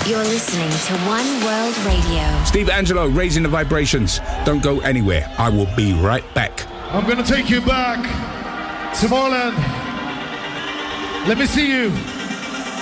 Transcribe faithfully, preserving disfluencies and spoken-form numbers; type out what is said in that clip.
You're listening to One World Radio. Steve Angelo, raising the vibrations. Don't go anywhere. I will be right back. I'm gonna take you back to Moreland. Let me see you.